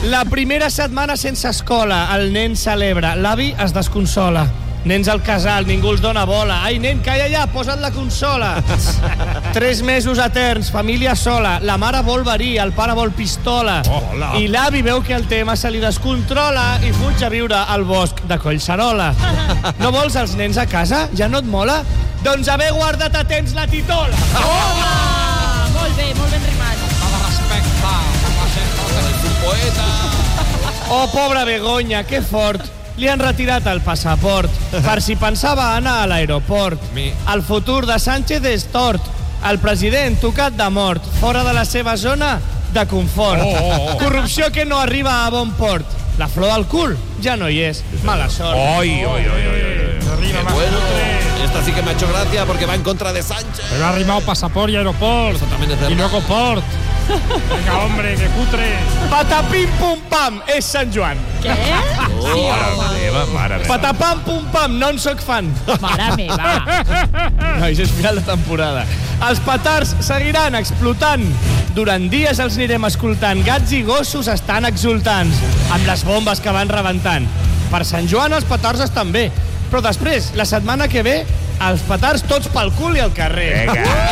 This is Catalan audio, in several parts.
La primera setmana sense escola, el nen celebra, l'avi es desconsola. Nens al casal, ningú els dona bola. Ai, nen, calla ja, posa't la consola. 3 mesos eterns, família sola. La mare vol verí, el pare vol pistola. Hola. I l'avi veu que el tema se li descontrola i fuig a viure al bosc de Collserola. No vols els nens a casa? Ja no et mola? Doncs haver guardat a temps la titola. Home! Molt ben rimat. Amb respecte, com la gent no tenim un poeta. Oh, pobra Begoña, que fort. Li han retirat el passaport per si pensava anar a l'aeroport. El futur de Sánchez és tort. El president tocat de mort, fora de la seva zona de confort. Corrupció que no arriba a bon port. La flor del cul ja no hi és. Mala sort. Qué bueno. Esta sí que me ha hecho gracia porque va en contra de Sánchez. Pero ha rimado pasaporte y aeroport. Eso también es verdad. Y luego port. Venga, hombre, que cutre. Patapim pum pam, és Sant Joan. Què? Mare meva. Patapam pum pam, no en soc fan. Mare meva. Nois, és final de temporada. Els petards seguiran explotant. Durant dies els anirem escoltant. Gats i gossos estan exultants amb les bombes que van rebentant. Per Sant Joan els petards estan bé, però després, la setmana que ve, els petards tots pel cul i al carrer.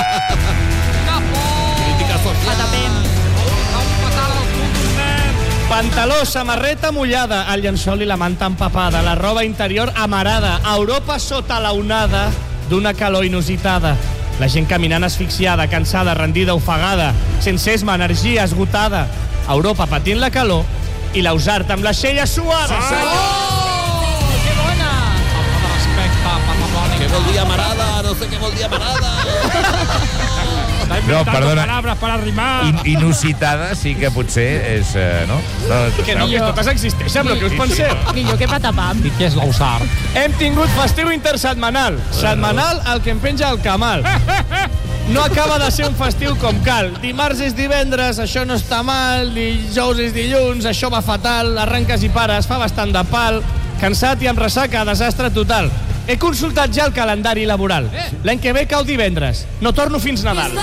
Crítica social. Patapem. Pantaló, samarreta mullada, el llençol i la manta empapada, la roba interior amarada, Europa sota la onada d'una calor inusitada. La gent caminant asfixiada, cansada, rendida, ofegada, sense esma, energia esgotada. Europa patint la calor i l'Ausart amb l'aixella suada. Que bona. Amb respecte per la Mònica. Que vol dir amarada, no sé què vol dir amarada. No, perdona. Palabras para rimar. Inusitada sí que potser és... no? Que no, que totes existeixen, però què us penseu? Millor que patapam. I què és l'Ausart? Hem tingut festiu intersetmanal. Setmanal, el que em penja el camal. No acaba de ser un festiu com cal. Dimarts és divendres, això no està mal. Dijous és dilluns, això va fatal. Arranques i pares, fa bastant de pal. Cansat i amb ressaca, desastre total. He consultat ja el calendari laboral. L'any que ve cau divendres. No torno fins Nadal.